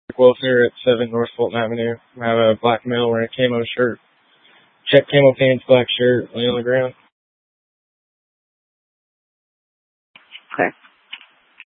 Welfare at 7 North Fulton Avenue. I have a black male wearing a camo shirt. Check camo pants, black shirt, laying on the ground. Okay.